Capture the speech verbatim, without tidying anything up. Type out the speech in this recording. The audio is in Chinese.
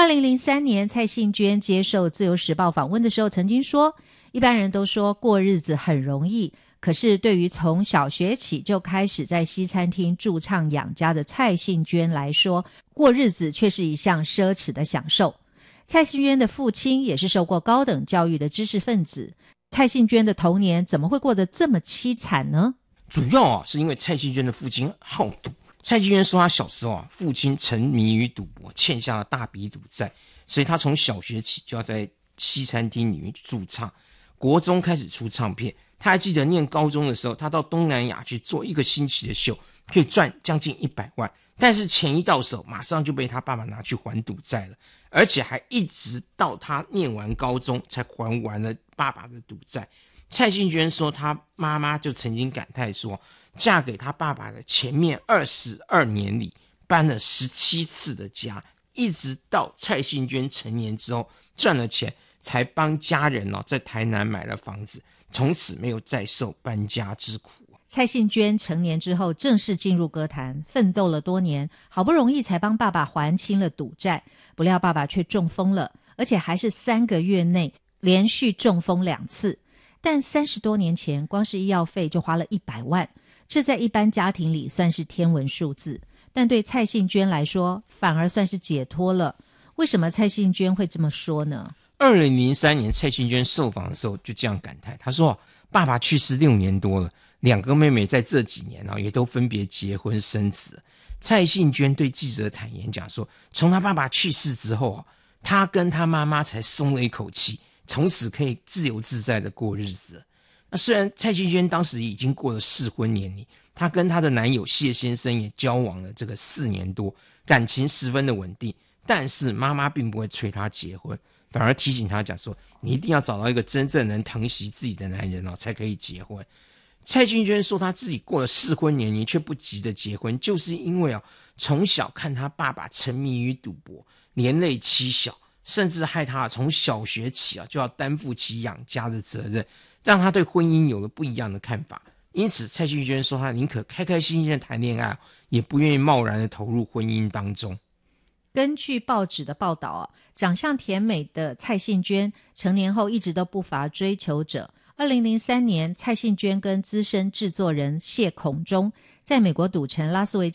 零零三年，蔡幸娟接受《自由时报》访问的时候曾经说，一般人都说过日子很容易，可是对于从小学起就开始在西餐厅驻唱养家的蔡幸娟来说，过日子却是一项奢侈的享受。蔡幸娟的父亲也是受过高等教育的知识分子，蔡幸娟的童年怎么会过得这么凄惨呢？ 主要啊是因为蔡幸娟的父亲好赌。蔡幸娟说他小时候啊，父亲沉迷于赌博，欠下了大笔赌债，所以他从小学起就要在西餐厅里面驻唱。国中开始出唱片，他还记得念高中的时候，他到东南亚去做一个星期的秀，可以赚将近一百万。但是钱一到手，马上就被他爸爸拿去还赌债了，而且还一直到他念完高中才还完了爸爸的赌债。蔡幸娟说，他妈妈就曾经感叹说，嫁给他爸爸的前面二十二年里，搬了十七次的家，一直到蔡幸娟成年之后赚了钱，才帮家人哦在台南买了房子，从此没有再受搬家之苦。 蔡幸娟成年之后正式进入歌坛，奋斗了多年，好不容易才帮爸爸还清了赌债，不料爸爸却中风了，而且还是三个月内连续中风两次。但三十多年前，光是医药费就花了一百万，这在一般家庭里算是天文数字，但对蔡幸娟来说，反而算是解脱了。为什么蔡幸娟会这么说呢？ 二零零三年，蔡幸娟受访的时候就这样感叹，她说：“爸爸去世六年多了，两个妹妹在这几年也都分别结婚生子。”蔡幸娟对记者坦言讲说，从她爸爸去世之后，她跟她妈妈才松了一口气，从此可以自由自在的过日子。那虽然蔡幸娟当时已经过了适婚年龄，她跟她的男友谢先生也交往了这个四年多，感情十分的稳定，但是妈妈并不会催她结婚，反而提醒她讲说，你一定要找到一个真正能疼惜自己的男人哦，才可以结婚。蔡幸娟说她自己过了适婚年龄却不急着结婚，就是因为哦，从小看她爸爸沉迷于赌博，连累妻小，甚至害她从小学起啊就要担负起养家的责任，让她对婚姻有了不一样的看法。因此蔡幸娟说她宁可开开心心的谈恋爱，也不愿意贸然的投入婚姻当中。 根据报纸的报道啊，长相甜美的蔡幸娟成年后一直都不乏追求者。二零零三年，蔡幸娟跟资深制作人谢孔忠在美国赌城拉斯维